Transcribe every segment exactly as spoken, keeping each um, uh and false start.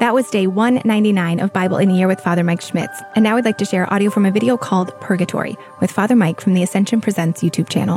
That was day one ninety-nine of Bible in a Year with Father Mike Schmitz. And now I'd like to share audio from a video called Purgatory with Father Mike from the Ascension Presents YouTube channel.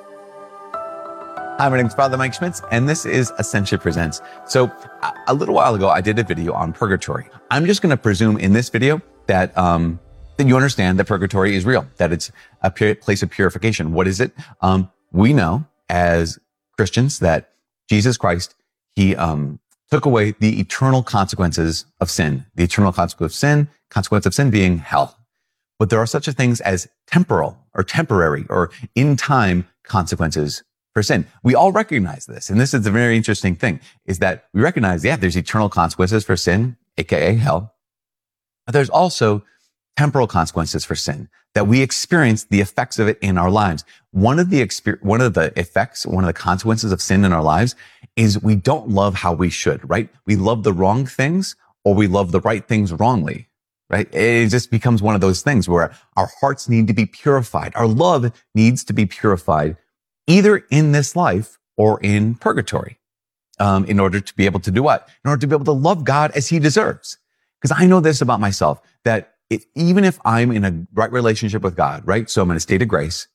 Hi, my name is Father Mike Schmitz, and this is Ascension Presents. So a little while ago, I did a video on purgatory. I'm just going to presume in this video that um, that you understand that purgatory is real, that it's a pure place of purification. What is it? Um, we know as Christians that Jesus Christ, he um, took away the eternal consequences of sin, the eternal consequence of sin, consequence of sin being hell. But there are such a things as temporal or temporary or in time consequences for sin. We all recognize this. And this is a very interesting thing, is that we recognize, yeah, there's eternal consequences for sin, aka hell. But there's also temporal consequences for sin, that we experience the effects of it in our lives. One of the exper- one of the effects, one of the consequences of sin in our lives is we don't love how we should, right? We love the wrong things or we love the right things wrongly, right? It just becomes one of those things where our hearts need to be purified. Our love needs to be purified either in this life or in purgatory, um, in order to be able to do what? In order to be able to love God as he deserves. Because I know this about myself, that It, even if I'm in a right relationship with God, right? So I'm in a state of grace.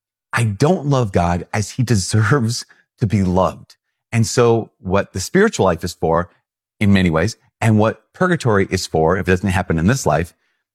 I don't love God as he deserves to be loved. And so what the spiritual life is for in many ways, and what purgatory is for, if it doesn't happen in this life,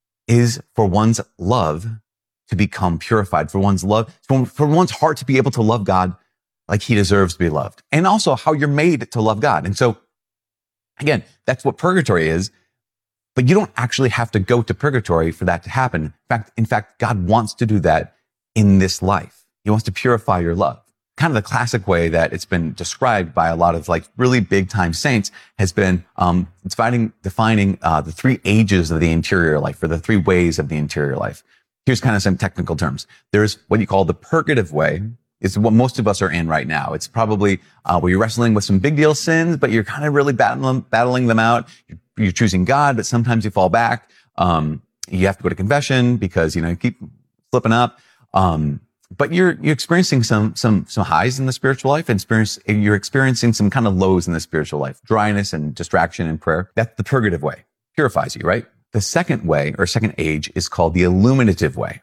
is for one's love to become purified, for one's love, for, for one's heart to be able to love God like he deserves to be loved. And also how you're made to love God. And so again, that's what purgatory is. But you don't actually have to go to purgatory for that to happen. In fact, in fact, God wants to do that in this life. He wants to purify your love. Kind of the classic way that it's been described by a lot of like really big time saints has been um, defining, defining uh, the three ages of the interior life, or the three ways of the interior life. Here's kind of some technical terms. There's what you call the purgative way. Is what most of us are in right now. It's probably uh, where you're wrestling with some big deal sins, but you're kind of really battling, battling them out. You're, you're choosing God, but sometimes you fall back. Um, you have to go to confession because, you know, you keep slipping up. Um, but you're, you're experiencing some, some, some highs in the spiritual life, and experience, you're experiencing some kind of lows in the spiritual life, dryness and distraction and prayer. That's the purgative way. Purifies you, right? The second way, or second age, is called the illuminative way.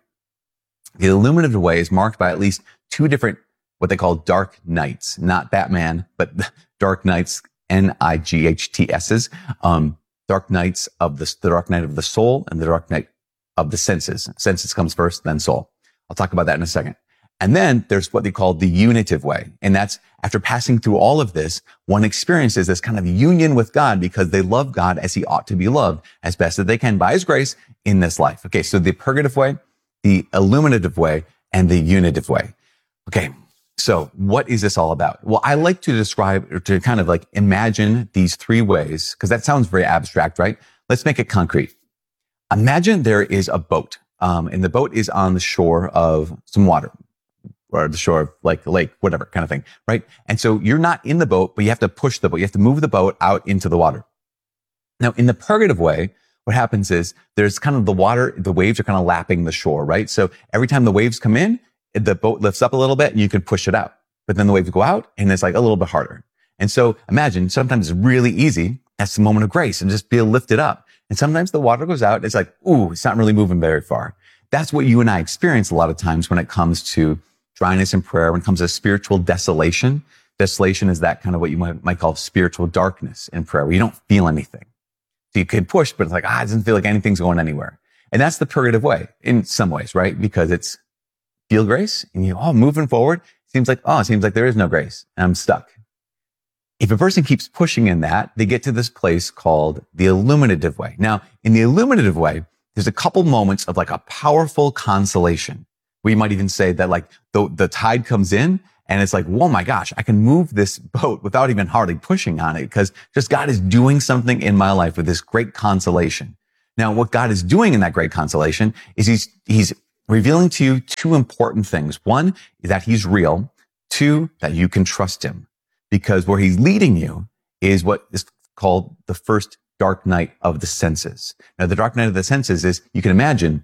The illuminative way is marked by at least two different, what they call dark nights, not Batman, but dark nights, N I G H T S's, um, dark nights of the, the dark night of the soul and the dark night of the senses. Senses comes first, then soul. I'll talk about that in a second. And then there's what they call the unitive way. And that's after passing through all of this, one experiences this kind of union with God because they love God as he ought to be loved as best as they can by his grace in this life. Okay. So the purgative way, the illuminative way, and the unitive way. Okay, so what is this all about? Well, I like to describe, or to kind of like imagine these three ways, because that sounds very abstract, right? Let's make it concrete. Imagine there is a boat, um, and the boat is on the shore of some water, or the shore of like a lake, whatever kind of thing, right? And so you're not in the boat, but you have to push the boat. You have to move the boat out into the water. Now, in the purgative way, what happens is there's kind of the water, the waves are kind of lapping the shore, right? So every time the waves come in, the boat lifts up a little bit and you can push it out. But then the waves go out and it's like a little bit harder. And so imagine sometimes it's really easy. That's the moment of grace and just be lifted up. And sometimes the water goes out. It's like, ooh, it's not really moving very far. That's what you and I experience a lot of times when it comes to dryness in prayer, when it comes to spiritual desolation. Desolation is that kind of what you might, might call spiritual darkness in prayer, where you don't feel anything. So you can push, but it's like, ah, it doesn't feel like anything's going anywhere. And that's the purgative way in some ways, right? Because it's feel grace and you, oh, moving forward. Seems like, oh, it seems like there is no grace and I'm stuck. If a person keeps pushing in that, they get to this place called the illuminative way. Now, in the illuminative way, there's a couple moments of like a powerful consolation. We might even say that like the, the tide comes in and it's like, oh my gosh, I can move this boat without even hardly pushing on it because just God is doing something in my life with this great consolation. Now, what God is doing in that great consolation is he's, he's revealing to you two important things. One is that he's real. Two, that you can trust him, because where he's leading you is what is called the first dark night of the senses. Now, the dark night of the senses is, you can imagine,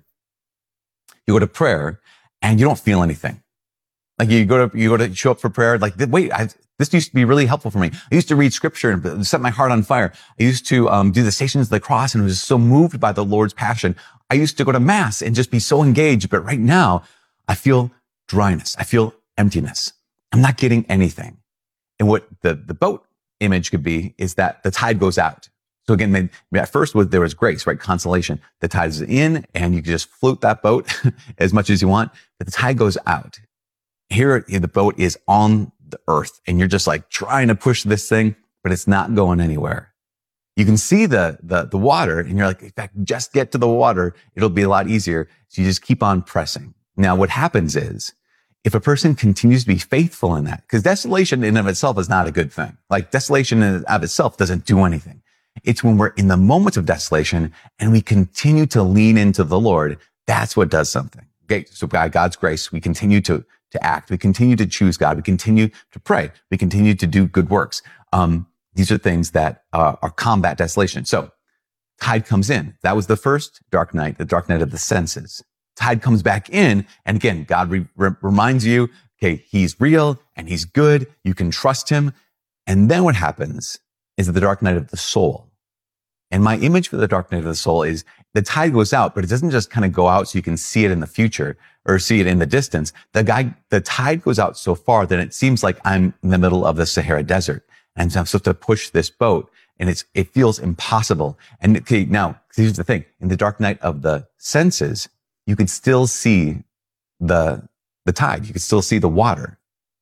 you go to prayer and you don't feel anything. Like you go to, you go to show up for prayer. Like, wait, I, This used to be really helpful for me. I used to read scripture and set my heart on fire. I used to um, do the Stations of the Cross and was so moved by the Lord's passion. I used to go to mass and just be so engaged. But right now, I feel dryness. I feel emptiness. I'm not getting anything. And what the, the boat image could be is that the tide goes out. So again, they, at first there was grace, right? Consolation. The tide is in and you can just float that boat as much as you want, but the tide goes out. Here, the boat is on the earth and you're just like trying to push this thing, but it's not going anywhere. You can see the, the, the water and you're like, in fact, just get to the water. It'll be a lot easier. So you just keep on pressing. Now what happens is if a person continues to be faithful in that, because desolation in and of itself is not a good thing. Like desolation in and of itself doesn't do anything. It's when we're in the moments of desolation and we continue to lean into the Lord. That's what does something. Okay. So by God's grace, we continue to to act. We continue to choose God. We continue to pray. We continue to do good works. Um, these are things that uh, are combat desolation. So tide comes in. That was the first dark night, the dark night of the senses. Tide comes back in. And again, God re- re- reminds you, okay, he's real and he's good. You can trust him. And then what happens is the dark night of the soul. And my image for the dark night of the soul is the tide goes out, but it doesn't just kind of go out so you can see it in the future or see it in the distance. The guy, the tide goes out so far that it seems like I'm in the middle of the Sahara Desert and so I'm supposed to push this boat and it's, it feels impossible. And okay, now here's the thing. In the dark night of the senses, you can still see the, the tide. You can still see the water.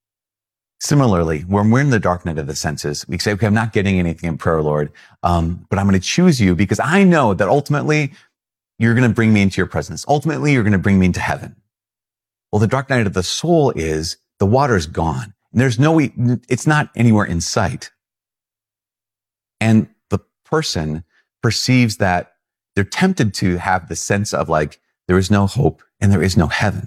Similarly, when we're in the dark night of the senses, we say, okay, I'm not getting anything in prayer, Lord, um, but I'm going to choose you because I know that ultimately you're going to bring me into your presence. Ultimately, you're going to bring me into heaven. Well, the dark night of the soul is the water is gone. And there's no, it's not anywhere in sight. And the person perceives that they're tempted to have the sense of like, there is no hope and there is no heaven.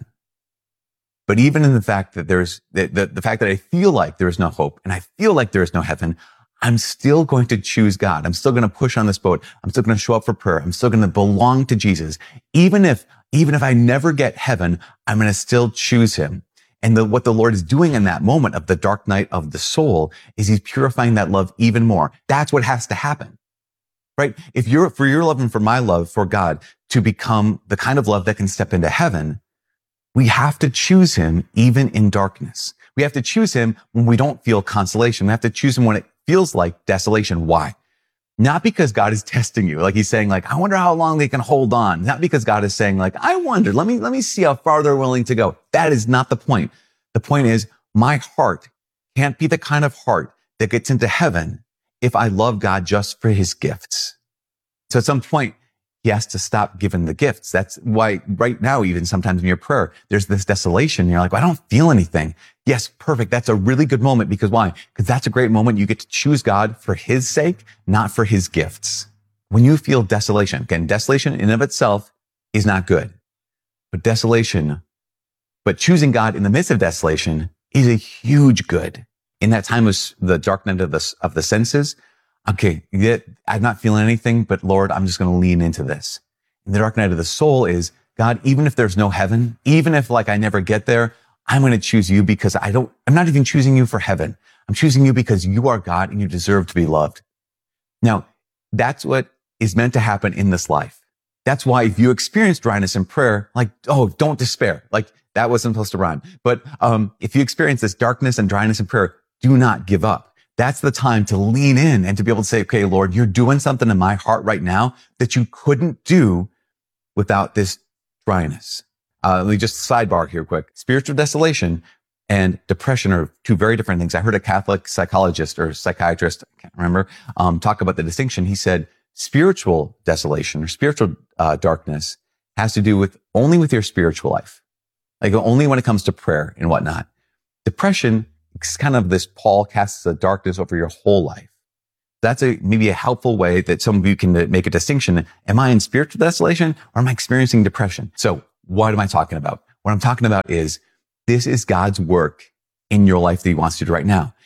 But even in the fact that there's the, the, the fact that I feel like there is no hope and I feel like there is no heaven, I'm still going to choose God. I'm still going to push on this boat. I'm still going to show up for prayer. I'm still going to belong to Jesus. Even if, even if I never get heaven, I'm going to still choose him. And the, what the Lord is doing in that moment of the dark night of the soul is he's purifying that love even more. That's what has to happen, right? If you're, for your love and for my love for God to become the kind of love that can step into heaven, we have to choose him even in darkness. We have to choose him when we don't feel consolation. We have to choose him when it feels like desolation. Why? Not because God is testing you. Like he's saying like, I wonder how long they can hold on. Not because God is saying like, I wonder, let me, let me see how far they're willing to go. That is not the point. The point is my heart can't be the kind of heart that gets into heaven if I love God just for his gifts. So at some point, he has to stop giving the gifts. That's why right now, even sometimes in your prayer, there's this desolation. You're like, well, I don't feel anything. Yes, perfect. That's a really good moment because why? Because that's a great moment. You get to choose God for his sake, not for his gifts. When you feel desolation, again, desolation in and of itself is not good, but desolation, but choosing God in the midst of desolation is a huge good. In that time of the dark night of the, of the senses, okay, I'm not feeling anything, but Lord, I'm just going to lean into this. And the dark night of the soul is, God, even if there's no heaven, even if like I never get there, I'm going to choose you because I don't, I'm not even choosing you for heaven. I'm choosing you because you are God and you deserve to be loved. Now, that's what is meant to happen in this life. That's why if you experience dryness in prayer, like, oh, don't despair. Like that wasn't supposed to rhyme. But um, if you experience this darkness and dryness in prayer, do not give up. That's the time to lean in and to be able to say, okay, Lord, you're doing something in my heart right now that you couldn't do without this dryness. Uh, let me just sidebar here quick. Spiritual desolation and depression are two very different things. I heard a Catholic psychologist or psychiatrist, I can't remember, um, talk about the distinction. He said spiritual desolation or spiritual uh, darkness has to do with only with your spiritual life, like only when it comes to prayer and whatnot. Depression, it's kind of this pall casts a darkness over your whole life. That's a maybe a helpful way that some of you can make a distinction. Am I in spiritual desolation or am I experiencing depression? So what am I talking about? What I'm talking about is this is God's work in your life that he wants to do right now.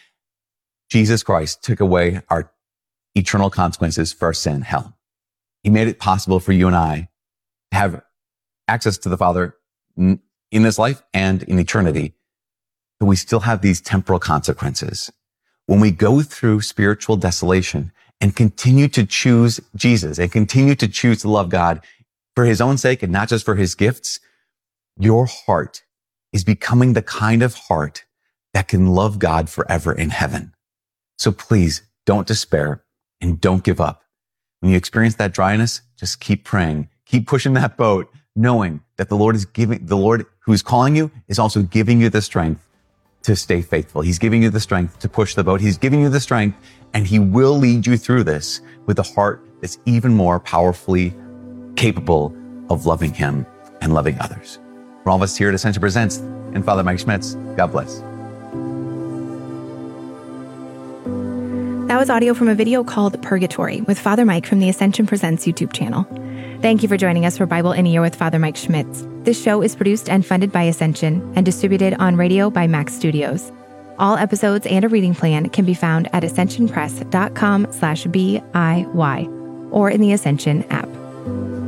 Jesus Christ took away our eternal consequences for our sin, hell. He made it possible for you and I to have access to the Father in this life and in eternity. But we still have these temporal consequences. when we go through spiritual desolation and continue to choose Jesus and continue to choose to love God for his own sake and not just for his gifts, your heart is becoming the kind of heart that can love God forever in heaven. So please don't despair and don't give up. When you experience that dryness, just keep praying, keep pushing that boat, knowing that the Lord is giving, the Lord who's calling you is also giving you the strength to stay faithful. He's giving you the strength to push the boat. He's giving you the strength, and he will lead you through this with a heart that's even more powerfully capable of loving him and loving others. For all of us here at Ascension Presents and Father Mike Schmitz, God bless. That was audio from a video called Purgatory with Father Mike from the Ascension Presents YouTube channel. Thank you for joining us for Bible in a Year with Father Mike Schmitz. This show is produced and funded by Ascension and distributed on radio by Max Studios. All episodes and a reading plan can be found at ascensionpress.com slash B I Y or in the Ascension app.